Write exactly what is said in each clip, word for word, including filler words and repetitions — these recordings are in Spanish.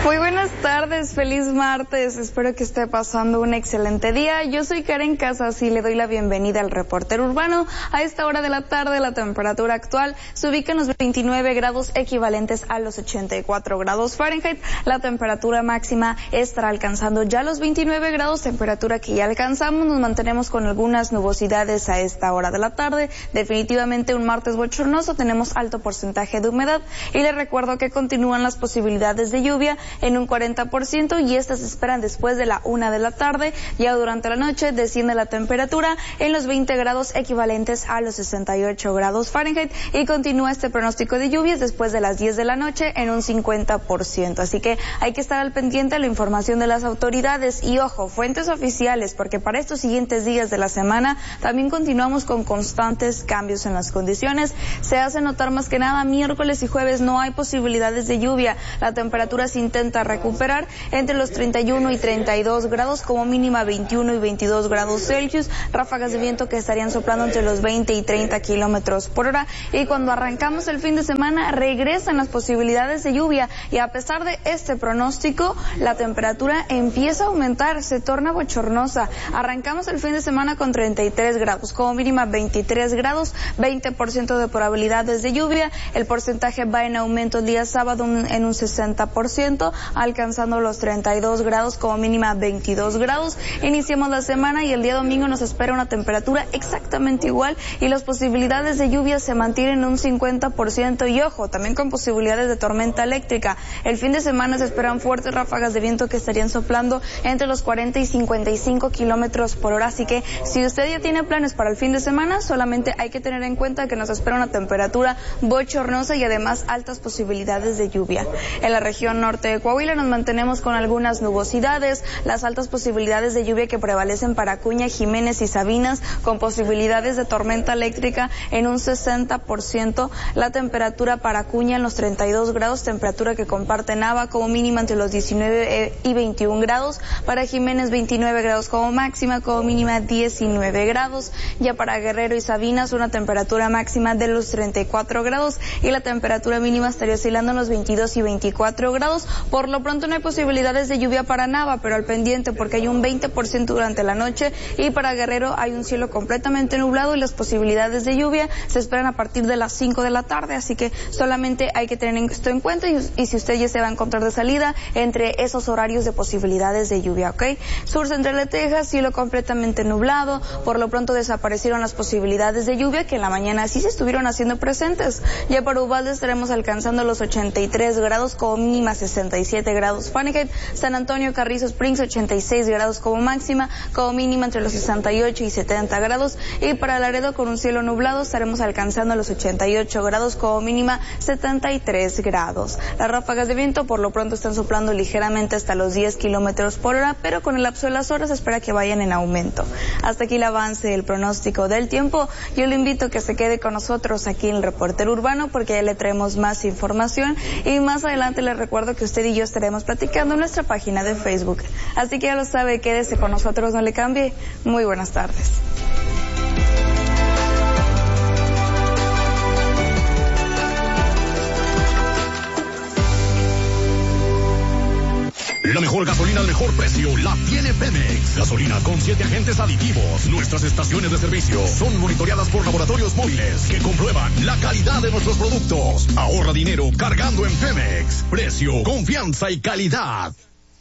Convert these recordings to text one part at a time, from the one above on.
Muy buenas tardes, feliz martes, espero que esté pasando un excelente día. Yo soy Karen Casas y le doy la bienvenida al Reportero Urbano. A esta hora de la tarde la temperatura actual se ubica en los veintinueve grados equivalentes a los ochenta y cuatro grados Fahrenheit. La temperatura máxima estará alcanzando ya los veintinueve grados, temperatura que ya alcanzamos. Nos mantenemos con algunas nubosidades a esta hora de la tarde. Definitivamente un martes bochornoso, tenemos alto porcentaje de humedad y le recuerdo que continúan las posibilidades de lluvia en un cuarenta por ciento y estas se esperan después de la una de la tarde. Ya durante la noche desciende la temperatura en los veinte grados equivalentes a los sesenta y ocho grados Fahrenheit y continúa este pronóstico de lluvias después de las diez de la noche en un cincuenta por ciento. Así que hay que estar al pendiente de la información de las autoridades y ojo, fuentes oficiales, porque para estos siguientes días de la semana también continuamos con constantes cambios en las condiciones. Se hace notar más que nada miércoles y jueves no hay posibilidades de lluvia. La temperatura se intenta recuperar entre los treinta y uno y treinta y dos grados, como mínima veintiuno y veintidós grados Celsius, ráfagas de viento que estarían soplando entre los veinte y treinta kilómetros por hora. Y cuando arrancamos el fin de semana regresan las posibilidades de lluvia y a pesar de este pronóstico la temperatura empieza a aumentar, se torna bochornosa. Arrancamos el fin de semana con treinta y tres grados, como mínima veintitrés grados, veinte por ciento de probabilidades de lluvia. El porcentaje va en aumento el día sábado en un sesenta por ciento, alcanzando los treinta y dos grados, como mínima veintidós grados. Iniciamos la semana y el día domingo nos espera una temperatura exactamente igual y las posibilidades de lluvia se mantienen en un cincuenta por ciento y ojo, también con posibilidades de tormenta eléctrica. El fin de semana se esperan fuertes ráfagas de viento que estarían soplando entre los cuarenta y cincuenta y cinco kilómetros por hora, así que si usted ya tiene planes para el fin de semana, solamente hay que tener en cuenta que nos espera una temperatura bochornosa y además altas posibilidades de lluvia. En la región norte de Coahuila nos mantenemos con algunas nubosidades, las altas posibilidades de lluvia que prevalecen para Acuña, Jiménez y Sabinas, con posibilidades de tormenta eléctrica en un sesenta por ciento. La temperatura para Acuña en los treinta y dos grados, temperatura que comparte Nava como mínima entre los diecinueve y veintiún grados. Para Jiménez veintinueve grados como máxima, como mínima diecinueve grados. Ya para Guerrero y Sabinas una temperatura máxima de los treinta y cuatro grados y la temperatura mínima estaría oscilando en los veintidós y veinticuatro grados. Por lo pronto no hay posibilidades de lluvia para Nava, pero al pendiente porque hay un veinte por ciento durante la noche y para Guerrero hay un cielo completamente nublado y las posibilidades de lluvia se esperan a partir de las cinco de la tarde, así que solamente hay que tener esto en cuenta y, y si usted ya se va a encontrar de salida entre esos horarios de posibilidades de lluvia, ¿ok? Sur central de Texas, cielo completamente nublado, por lo pronto desaparecieron las posibilidades de lluvia que en la mañana sí se estuvieron haciendo presentes. Ya para Uvalde estaremos alcanzando los ochenta y tres grados como mínima sesenta y siete grados Fahrenheit. San Antonio, Carrizo Springs ochenta y seis grados como máxima, como mínima entre los sesenta y ocho y setenta grados y para Laredo con un cielo nublado estaremos alcanzando los ochenta y ocho grados como mínima setenta y tres grados. Las ráfagas de viento por lo pronto están soplando ligeramente hasta los diez kilómetros por hora, pero con el lapso de las horas se espera que vayan en aumento. Hasta aquí el avance del pronóstico del tiempo. Yo le invito a que se quede con nosotros aquí en el Reportero Urbano porque ya le traemos más información y más adelante les recuerdo que usted y yo estaremos platicando en nuestra página de Facebook. Así que ya lo sabe, quédese con nosotros, no le cambie. Muy buenas tardes. La mejor gasolina al mejor precio la tiene Pemex. Gasolina con siete agentes aditivos. Nuestras estaciones de servicio son monitoreadas por laboratorios móviles que comprueban la calidad de nuestros productos. Ahorra dinero cargando en Pemex. Precio, confianza y calidad.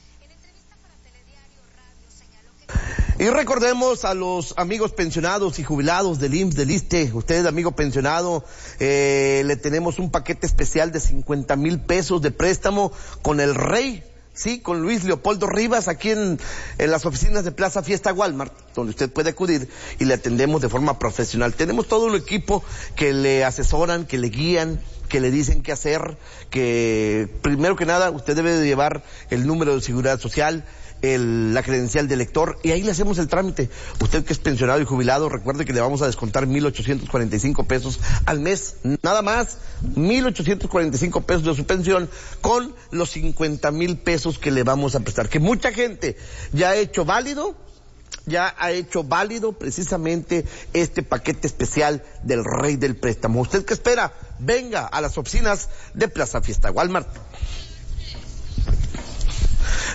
Y recordemos a los amigos pensionados y jubilados del I M S S, del ISSSTE, usted amigo pensionado, eh, le tenemos un paquete especial de cincuenta mil pesos de préstamo con el Rey. Sí, con Luis Leopoldo Rivas, aquí en, en las oficinas de Plaza Fiesta Walmart, donde usted puede acudir y le atendemos de forma profesional. Tenemos todo un equipo que le asesoran, que le guían, que le dicen qué hacer, que primero que nada usted debe de llevar el número de seguridad social, el, la credencial de lector, y ahí le hacemos el trámite. Usted que es pensionado y jubilado, recuerde que le vamos a descontar mil ochocientos cuarenta y cinco pesos al mes, nada más, mil ochocientos cuarenta y cinco pesos de su pensión, con los cincuenta mil pesos que le vamos a prestar, que mucha gente ya ha hecho válido, ya ha hecho válido precisamente este paquete especial del Rey del Préstamo. ¿Usted qué espera? Venga a las oficinas de Plaza Fiesta Walmart.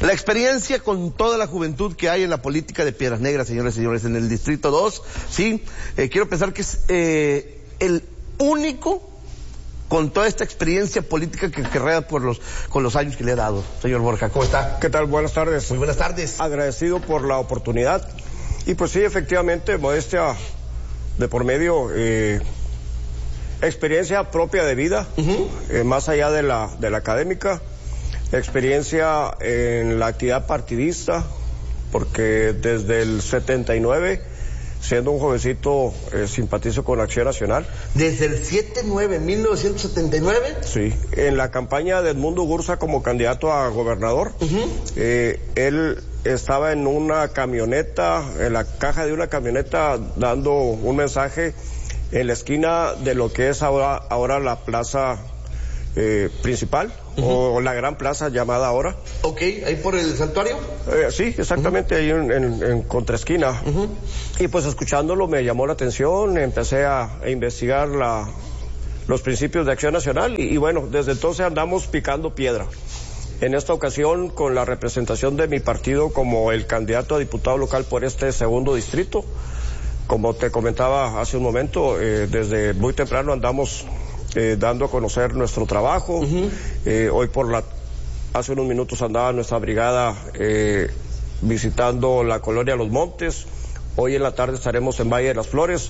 La experiencia con toda la juventud que hay en la política de Piedras Negras, señores y señores, en el Distrito dos, sí, eh, quiero pensar que es eh, el único con toda esta experiencia política que querrá por los, con los años que le ha dado. Señor Borja, ¿cómo está? ¿Qué tal? Buenas tardes. Muy buenas tardes. Agradecido por la oportunidad. Y pues sí, efectivamente, modestia de por medio, eh, experiencia propia de vida, uh-huh. eh, más allá de la, de la académica, experiencia en la actividad partidista, porque desde el setenta y nueve, siendo un jovencito, eh, simpatizo con Acción Nacional. ¿Desde el setenta y nueve, mil novecientos setenta y nueve? Sí, en la campaña de Edmundo Gurza como candidato a gobernador, uh-huh. eh, él estaba en una camioneta, en la caja de una camioneta, dando un mensaje en la esquina de lo que es ahora, ahora la plaza eh, principal, uh-huh. o la gran plaza llamada ahora. Ok, ahí por el santuario. Eh, sí, exactamente, uh-huh. ahí en, en, en contraesquina. Uh-huh. Y pues escuchándolo me llamó la atención, empecé a, a investigar la, los principios de Acción Nacional y, y bueno, desde entonces andamos picando piedra. En esta ocasión con la representación de mi partido como el candidato a diputado local por este segundo distrito. Como te comentaba hace un momento, eh, desde muy temprano andamos eh, dando a conocer nuestro trabajo. Uh-huh. eh, hoy por la, hace unos minutos andaba nuestra brigada eh, visitando la colonia Los Montes. Hoy en la tarde estaremos en Valle de las Flores.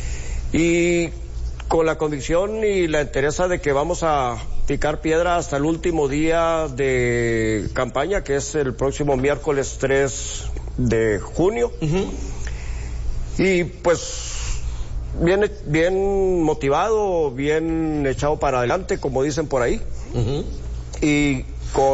Y con la convicción y la entereza de que vamos a picar piedra hasta el último día de campaña, que es el próximo miércoles tres de junio. Uh-huh. Y pues bien, bien motivado, bien echado para adelante, como dicen por ahí. Uh-huh. Y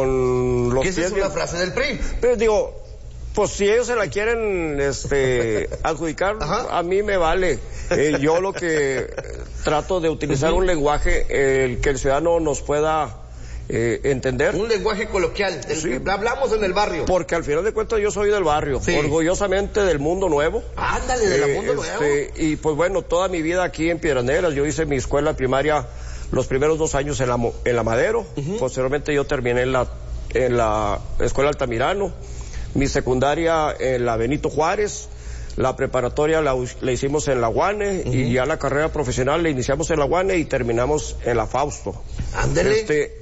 con los ¿Qué es una frase del P R I? Pero digo, pues si ellos se la quieren este, adjudicar, ajá, a mí me vale. Eh, yo lo que trato de utilizar uh-huh. un lenguaje el que el ciudadano nos pueda eh, entender. Un lenguaje coloquial, del sí, que hablamos en el barrio. Porque al final de cuentas yo soy del barrio, sí, orgullosamente del Mundo Nuevo. Ándale, de la eh, Mundo este, Nuevo. Y pues bueno, toda mi vida aquí en Piedras Negras, yo hice mi escuela primaria los primeros dos años en la, en la Madero, uh-huh. posteriormente yo terminé en la, en la Escuela Altamirano, mi secundaria en la Benito Juárez, la preparatoria la, la hicimos en la UANE, uh-huh. y ya la carrera profesional la iniciamos en la UANE y terminamos en la Fausto. Ándale. Este,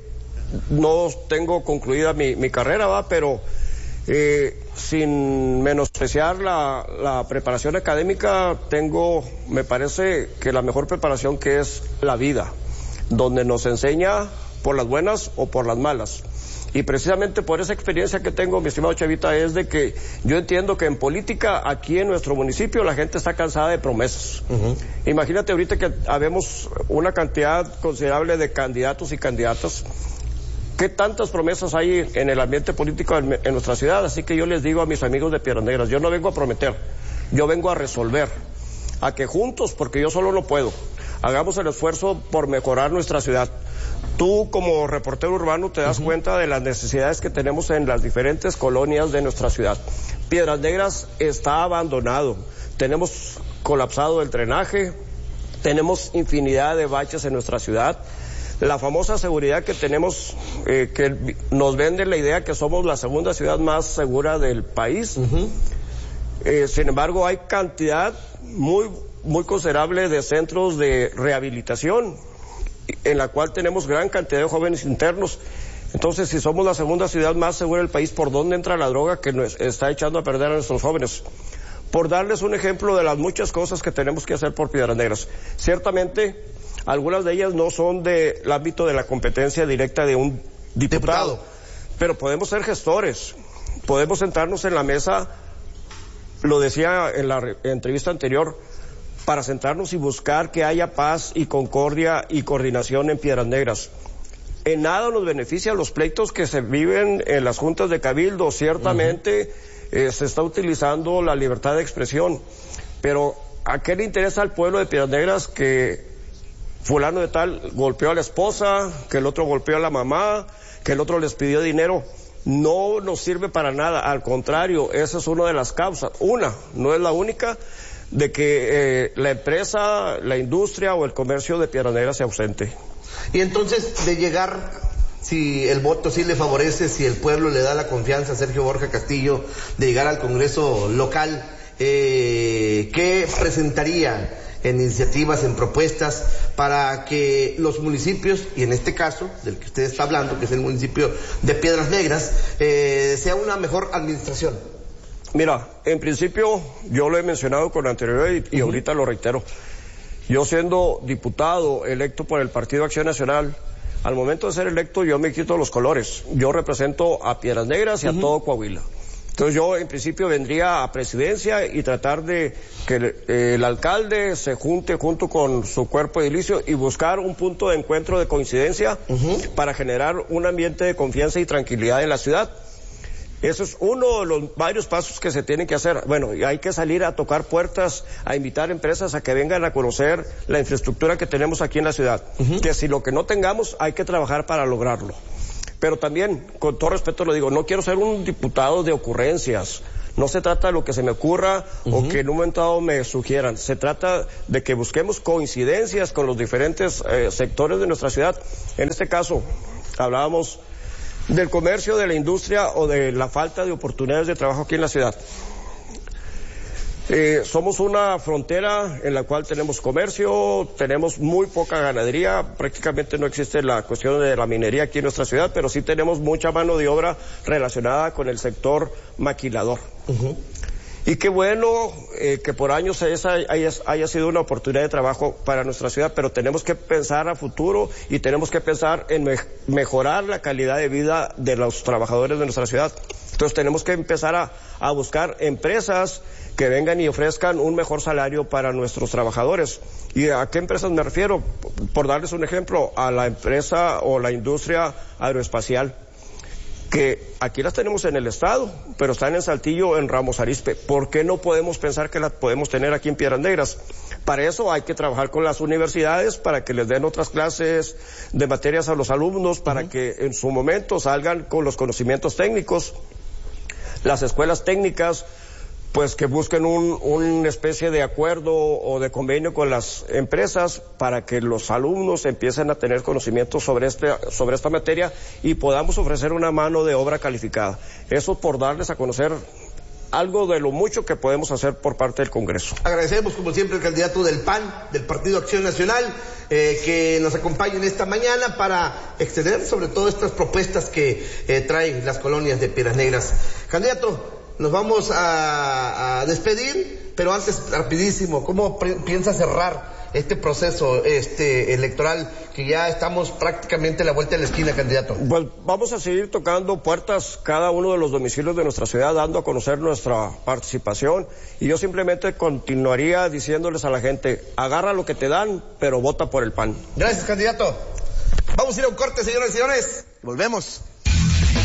no tengo concluida mi, mi carrera, ¿va? Pero eh, sin menospreciar la, la preparación académica, tengo, me parece que la mejor preparación que es la vida, donde nos enseña por las buenas o por las malas. Y precisamente por esa experiencia que tengo, mi estimado Chavita, es de que yo entiendo que en política, aquí en nuestro municipio, la gente está cansada de promesas. Uh-huh. Imagínate ahorita que habemos una cantidad considerable de candidatos y candidatas. ¿Qué tantas promesas hay en el ambiente político en, en nuestra ciudad? Así que yo les digo a mis amigos de Piedras Negras, yo no vengo a prometer, yo vengo a resolver, a que juntos, porque yo solo no puedo, hagamos el esfuerzo por mejorar nuestra ciudad. Tú como reportero urbano te das uh-huh. cuenta de las necesidades que tenemos en las diferentes colonias de nuestra ciudad. Piedras Negras está abandonado, tenemos colapsado el drenaje, tenemos infinidad de baches en nuestra ciudad. La famosa seguridad que tenemos, eh, que nos vende la idea que somos la segunda ciudad más segura del país. Uh-huh. Eh, sin embargo, hay cantidad muy, muy considerable de centros de rehabilitación, en la cual tenemos gran cantidad de jóvenes internos. Entonces, si somos la segunda ciudad más segura del país, ¿por dónde entra la droga que nos está echando a perder a nuestros jóvenes? Por darles un ejemplo de las muchas cosas que tenemos que hacer por Piedras Negras. Ciertamente, algunas de ellas no son del ámbito de la competencia directa de un diputado, diputado, pero podemos ser gestores, podemos sentarnos en la mesa, lo decía en la re- entrevista anterior, para sentarnos y buscar que haya paz y concordia y coordinación en Piedras Negras. En nada nos beneficia los pleitos que se viven en las juntas de cabildo. Ciertamente uh-huh. eh, se está utilizando la libertad de expresión, pero ¿a qué le interesa al pueblo de Piedras Negras que fulano de tal golpeó a la esposa, que el otro golpeó a la mamá, que el otro les pidió dinero? No nos sirve para nada, al contrario, esa es una de las causas. Una, no es la única, de que eh, la empresa, la industria o el comercio de Piedras Negras sea ausente. Y entonces, de llegar si el voto sí le favorece, si el pueblo le da la confianza a Sergio Borja Castillo de llegar al Congreso local, eh, ¿qué presentaría en iniciativas, en propuestas para que los municipios, y en este caso, del que usted está hablando, que es el municipio de Piedras Negras, eh, sea una mejor administración? Mira, en principio, yo lo he mencionado con anterioridad y, y uh-huh. ahorita lo reitero. Yo siendo diputado electo por el Partido Acción Nacional, al momento de ser electo yo me quito los colores. Yo represento a Piedras Negras y uh-huh. a todo Coahuila. Entonces yo en principio vendría a presidencia y tratar de que el, eh, el alcalde se junte junto con su cuerpo edilicio y buscar un punto de encuentro de coincidencia uh-huh. para generar un ambiente de confianza y tranquilidad en la ciudad. Eso es uno de los varios pasos que se tienen que hacer. Bueno, y hay que salir a tocar puertas, a invitar empresas a que vengan a conocer la infraestructura que tenemos aquí en la ciudad. Uh-huh. Que si lo que no tengamos, hay que trabajar para lograrlo. Pero también, con todo respeto lo digo, no quiero ser un diputado de ocurrencias. No se trata de lo que se me ocurra uh-huh. o que en un momento dado me sugieran. Se trata de que busquemos coincidencias con los diferentes eh, sectores de nuestra ciudad. En este caso, hablábamos del comercio, de la industria o de la falta de oportunidades de trabajo aquí en la ciudad. Eh, somos una frontera en la cual tenemos comercio, tenemos muy poca ganadería, prácticamente no existe la cuestión de la minería aquí en nuestra ciudad, pero sí tenemos mucha mano de obra relacionada con el sector maquilador. Uh-huh. Y qué bueno eh, que por años esa haya, haya sido una oportunidad de trabajo para nuestra ciudad, pero tenemos que pensar a futuro y tenemos que pensar en me mejorar la calidad de vida de los trabajadores de nuestra ciudad. Entonces tenemos que empezar a, a buscar empresas que vengan y ofrezcan un mejor salario para nuestros trabajadores. ¿Y a qué empresas me refiero? Por darles un ejemplo, a la empresa o la industria aeroespacial, que aquí las tenemos en el estado, pero están en Saltillo, en Ramos Arizpe. ¿Por qué no podemos pensar que las podemos tener aquí en Piedras Negras? Para eso hay que trabajar con las universidades, para que les den otras clases de materias a los alumnos, para uh-huh. que en su momento salgan con los conocimientos técnicos. Las escuelas técnicas, pues que busquen un, una especie de acuerdo o de convenio con las empresas para que los alumnos empiecen a tener conocimientos sobre este, sobre esta materia y podamos ofrecer una mano de obra calificada. Eso por darles a conocer algo de lo mucho que podemos hacer por parte del Congreso. Agradecemos como siempre al candidato del P A N, del Partido Acción Nacional, eh, que nos acompañe en esta mañana para extender sobre todo estas propuestas que eh, traen las colonias de Piedras Negras. Candidato, nos vamos a, a despedir, pero antes, rapidísimo, ¿cómo piensa cerrar este proceso este electoral que ya estamos prácticamente a la vuelta de la esquina, candidato? Pues vamos a seguir tocando puertas cada uno de los domicilios de nuestra ciudad, dando a conocer nuestra participación, y yo simplemente continuaría diciéndoles a la gente, agarra lo que te dan, pero vota por el P A N. Gracias, candidato. Vamos a ir a un corte, señoras y señores. Volvemos.